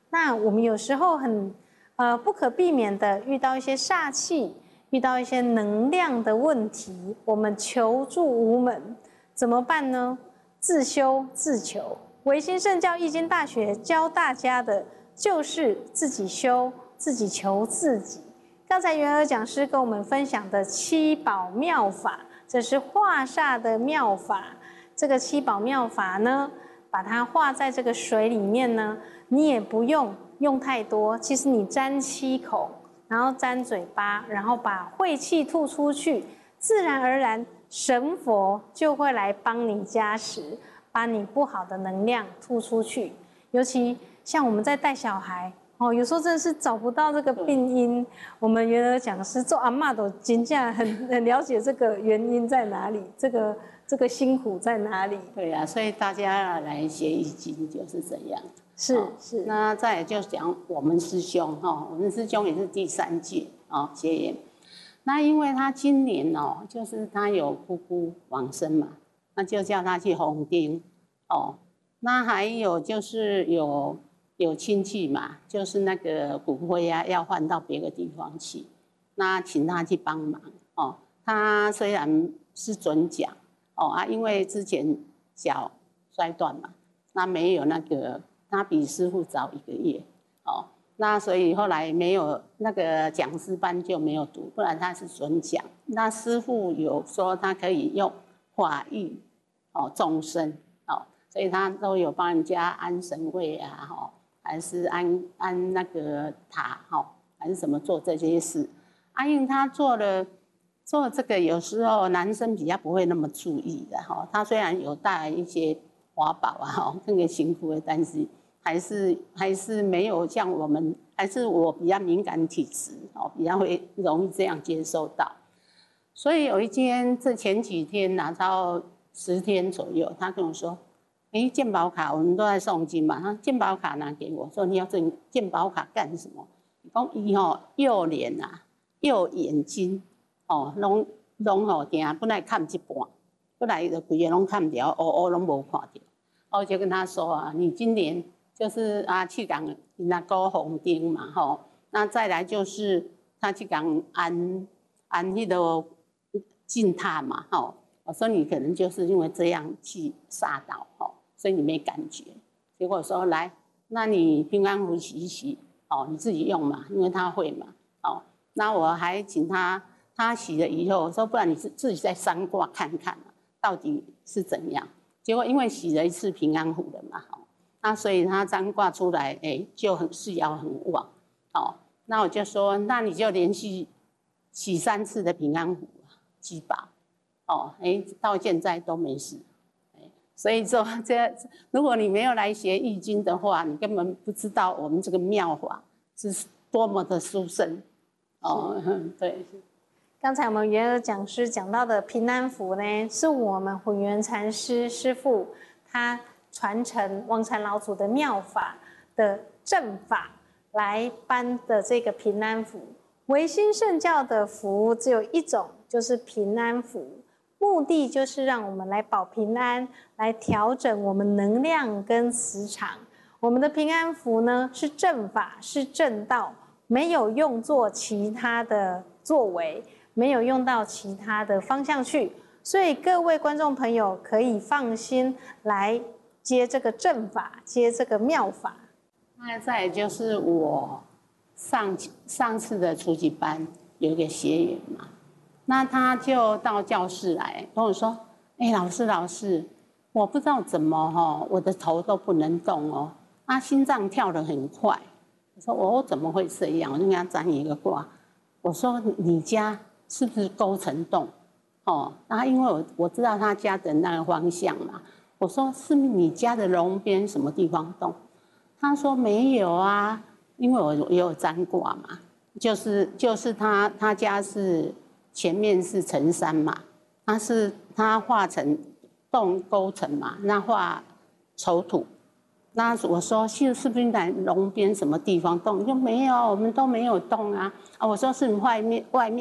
那我们有时候不可避免的遇到一些煞气，遇到一些能量的问题，我们求助无门，怎么办呢？自修自求。唯心圣教易经大学教大家的就是自己修，自己求自己。刚才元儿讲师跟我们分享的七宝妙法，这是化煞的妙法。这个七宝妙法呢，把它化在这个水里面呢，你也不用太多，其实你沾7口，然后沾嘴巴，然后把晦气吐出去，自然而然神佛就会来帮你加持，把你不好的能量吐出去。尤其像我们在带小孩有时候真的是找不到这个病因，我们元儿讲师做阿嬷都真正很了解这个原因在哪里，这个辛苦在哪里。 对啊，所以大家来学易经就是这样。 是。 那再来就讲我们师兄我们师兄也是第3届结缘。那因为他今年就是他有姑姑往生嘛，那就叫他去弘丁那还有就是有亲戚嘛，就是那个骨灰啊要换到别的地方去，那请他去帮忙他虽然是准讲因为之前脚摔断嘛，那没有那个，他比师父早1个月那所以后来没有那个讲师班就没有读，不然他是准讲。那师父有说他可以用法益众生所以他都有帮人家安神位啊还是安那个塔还是怎么做这些事。因为他做这个有时候男生比较不会那么注意的他虽然有带一些法宝那个辛苦的，但是还是没有像我们，还是我比较敏感体质比较会容易这样接收到。所以有一天，这前几天拿到10天左右，他跟我说：“健保卡我们都在诵经嘛，他健保卡拿给我说你要这健保卡干什么？讲伊右脸啊、右眼睛拢定本来看一半，本来就规个拢看不了，乌拢无看到。我就跟他说啊，你今年就是去讲那个红丁嘛那再来就是他去讲安那个进塔嘛我说你可能就是因为这样去煞到所以你没感觉。结果说来，那你平安符洗一洗你自己用嘛，因为他会嘛那我还请他洗了以后，我说不然你自己再三卦看看到底是怎样。结果因为洗了1次平安符了嘛那所以他占卦出来就事爻很旺那我就说那你就连续洗3次的平安符积宝到现在都没事所以说如果你没有来学易经的话，你根本不知道我们这个妙法是多么的殊胜对。 刚才我们元儿讲师讲到的平安符呢，是我们混元禅师师父他传承王禅老祖的妙法的正法来颁的这个平安符。唯心圣教的符只有一种，就是平安符，目的就是让我们来保平安，来调整我们能量跟磁场。我们的平安符呢是正法，是正道，没有用作其他的作为，没有用到其他的方向去，所以各位观众朋友可以放心来接这个正法，接这个妙法。 那再来就是我上次的初级班有一个学员嘛，那他就到教室来跟我说：“老师，我不知道怎么我的头都不能动心脏跳得很快。”我说：“我怎么会这样？”我就跟他占一个卦，我说：“你家是不是沟成洞？”然后因为我知道他家的那个方向嘛，我说：“是不是你家的龙边什么地方动？”他说：“没有啊，因为我也有占卦嘛，就是他家是前面是辰山嘛，他画成洞沟成嘛，那画丑土。”那我说是不是在龙边什么地方动？你说没有，我们都没有动啊。我说是你外面